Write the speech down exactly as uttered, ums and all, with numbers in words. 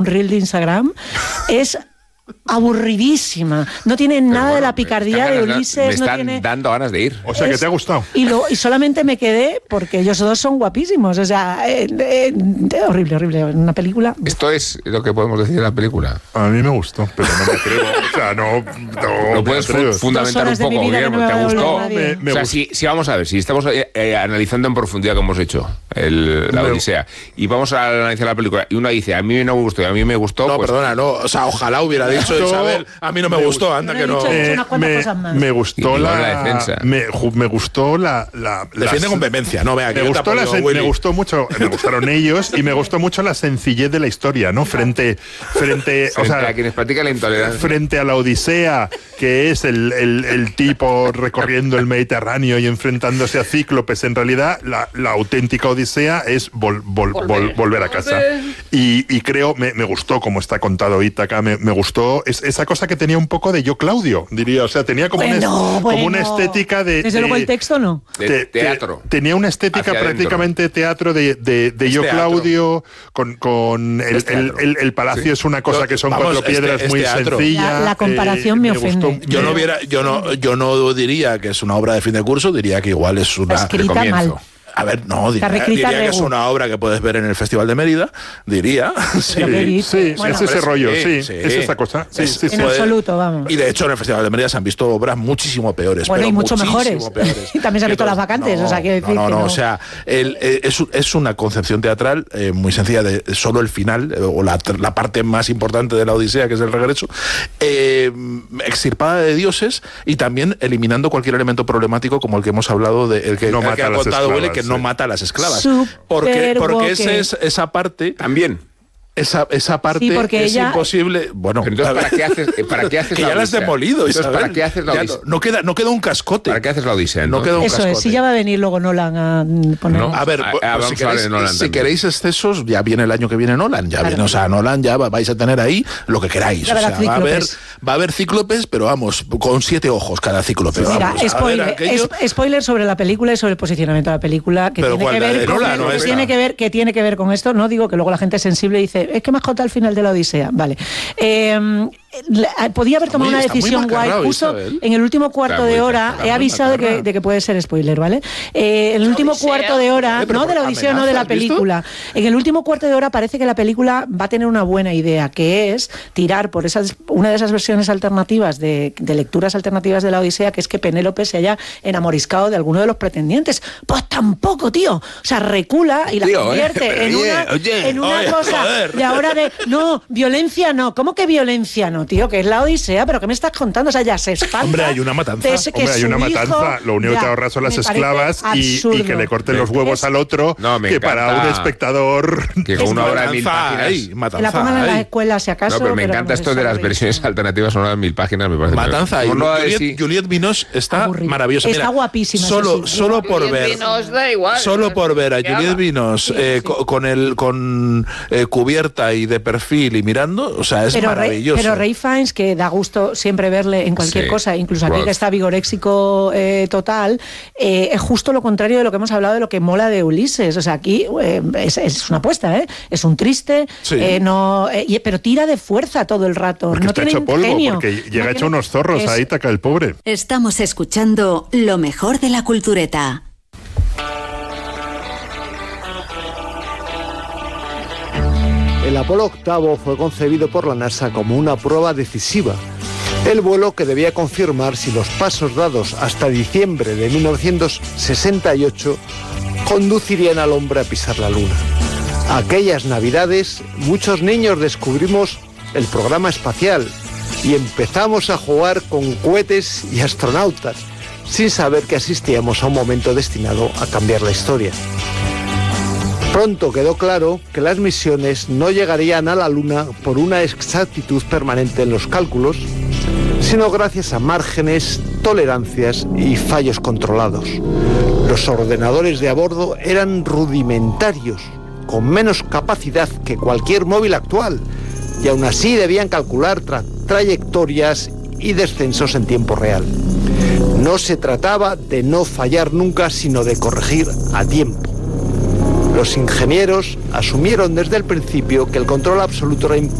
reel de Instagram, es aburridísima. No tiene Pero nada bueno, de la picardía de Ulises. Me están no tiene... dando ganas de ir. O sea, es... que te ha gustado. Y, lo, y solamente me quedé porque ellos dos son guapísimos. O sea, eh, eh, eh, horrible, horrible. Una película. Esto es lo que podemos decir de la película. A mí me gustó, pero no me atrevo. O sea, no... No, Lo puedes fu- fundamentar un poco, Guillermo. No ¿Te gustó? Me, me o sea, gustó. si, si vamos a ver, si estamos eh, eh, analizando en profundidad como hemos hecho el, la Me- Odisea, y vamos a analizar la película, y uno dice, a mí no me gustó y a mí me gustó, No, pues, perdona, no. O sea, ojalá hubiera dicho gustó- Isabel. A mí no me, me gustó, gustó. anda Bueno, que he no. dicho- Eh, unas cuantas me, cosas más. me Y gustó digo, la, la defensa. Me, ju- me gustó la, la Defiende las- con vehemencia, no, vea, que me yo gustó, tampoco la digo, sen- Willy. me gustó mucho, me gustaron ellos y me gustó mucho la sencillez de la historia, ¿no? Frente, frente, o frente sea, a quienes practican la intolerancia. frente a la Odisea, que es el, el, el tipo recorriendo el Mediterráneo y enfrentándose a cíclopes, en realidad la, la auténtica Odisea es vol- vol- vol- volver a casa. Y, y creo, me, me gustó como está contado Ítaca, me, me gustó es, esa cosa que tenía un poco de Yo Claudio, diría, o sea, tenía como, Bueno, una, como bueno. una estética de... Desde de- luego el texto no. De te- te- teatro. tenía una estética Hacia prácticamente teatro de, de, de Es Yo teatro. Claudio, con, con el, Es teatro. el, el- el palacio Sí. es una cosa Yo- que son vamos, cuatro este- piedras es muy teatro. sencilla. La- la comparación eh, me gustó- ofende. Yo no hubiera, yo no, yo no diría que es una obra de fin de curso, diría que igual es una. Escrita comienzo. mal. A ver, no, diría, reescrita diría que es regu. una obra que puedes ver en el Festival de Mérida, diría. Sí. Pero qué Sí, dice. sí, Bueno, es ese pero rollo, sí, sí, sí. es esa cosa. Sí, Es- sí, sí. En puede- absoluto, vamos. Y de hecho en el Festival de Mérida se han visto obras muchísimo peores. Bueno, pero y mucho muchísimo mejores. peores. Y también se han Que visto todas- las vacantes, no, o sea, quiero decir No, no, que no, no. o sea, el, eh, es, es una concepción teatral eh, muy sencilla de solo el final, eh, o la, la parte más importante de la Odisea, que es el regreso, eh, extirpada de dioses y también eliminando cualquier elemento problemático como el que hemos hablado, de, el que, No el mata que a ha las contado esclavas, Willy, que sí. no mata a las esclavas. Súper Porque, porque woke. ese es, esa parte... También. Esa, esa parte Sí, porque es ella- imposible. Bueno, Pero entonces, a ver. ¿para qué haces, eh, ¿para qué haces que la ya la has Odisea? demolido, Entonces, Isabel. ¿para qué haces la Ya Odisea? no, no queda, no queda un cascote. ¿Para qué haces la Odisea? No entonces? queda un Eso cascote. es, si ya va a venir luego Nolan a poner... No. A ver, Ah, pues, ah, si, vamos a hablar queréis, de Nolan si también. queréis excesos, ya viene el año que viene Nolan. Ya Claro. viene, o sea, Nolan ya va- vais a tener ahí lo que queráis. Ya O sea, verás va a haber, cíclopes. va a haber cíclopes, pero vamos, con siete ojos cada cíclope. Mira, vamos, a ver spoiler, aquello. es- spoiler sobre la película y sobre el posicionamiento de la película que Pero tiene ¿cuál, que la ver de con Nolan que o esta? tiene que ver que tiene que ver con esto. No digo que luego la gente sensible dice es que me has contado el final de la Odisea. Vale. Eh, la- podía haber Está tomado muy- una está muy decisión guay. macarrado, Justo Isabel. en el último cuarto Está de muy hora macarrado, he avisado de que, macarrado. de que puede ser spoiler, ¿vale? Eh, en el último Odisea. cuarto de hora, Eh, pero no de la por Odisea, no de la amenaza, ¿has visto? película. En el último cuarto de hora parece que la película va a tener una buena idea, que es tirar por esas una de esas versiones alternativas de, de lecturas alternativas de la Odisea, que es que Penélope se haya enamoriscado de alguno de los pretendientes. Pues tampoco, tío. O sea, recula y la Tío, ¿eh? convierte en Oye, una, oye, en una oye, cosa joder. de ahora de no, violencia no. ¿Cómo que violencia no, tío? Que es la Odisea, pero ¿qué me estás contando? O sea, ya se espanta. Hombre, hay una matanza. de ese- que Hombre, hay su una hijo- matanza. Lo único que ya, te ahorras son las me parece esclavas y, absurdo. y que le corten los Es- huevos al otro, No, me que para encanta un espectador... Que con Es una hora de mil Matanza páginas... ahí, Que matanza la pongan en las ahí. escuelas, si acaso. No, pero me encanta no esto se de las sabe. versiones alternativas sonoras mil páginas, me parece. Matanza y Como no Juliette, decir- Juliette Binoche está Aburrido. maravillosa. Está Mira, guapísima, Solo, eso sí. solo por Juliette ver. Binoche da igual. Solo por ver a ¿Qué Juliette haga? Binoche eh, co- con el con eh, cubierta y de perfil y mirando, o sea, es Pero, Ray, maravilloso. pero Ray Fiennes, que da gusto siempre verle en cualquier Sí. cosa, incluso aquí Rolf. que está vigoréxico eh, total, eh, es justo lo contrario de lo que hemos hablado de lo que mola de Ulises. O sea, aquí eh, es, es una apuesta, ¿eh? Es un triste, Sí. eh, no, eh, y- pero tira de fuerza todo el rato. Porque no está tiene hecho polvo, ingenio. porque No llega hecho tiene- unos zorros es- a Ítaca, el pobre. Estamos escuchando lo mejor de la cultureta. El Apolo octavo fue concebido por la NASA como una prueba decisiva. El vuelo que debía confirmar si los pasos dados hasta diciembre de mil novecientos sesenta y ocho conducirían al hombre a pisar la Luna. Aquellas navidades, muchos niños descubrimos el programa espacial y empezamos a jugar con cohetes y astronautas, sin saber que asistíamos a un momento destinado a cambiar la historia. Pronto quedó claro que las misiones no llegarían a la Luna por una exactitud permanente en los cálculos, sino gracias a márgenes, tolerancias y fallos controlados. Los ordenadores de a bordo eran rudimentarios, con menos capacidad que cualquier móvil actual, y aún así debían calcular tra- trayectorias y descensos en tiempo real. No se trataba de no fallar nunca, sino de corregir a tiempo. Los ingenieros asumieron desde el principio que el control absoluto era imposible.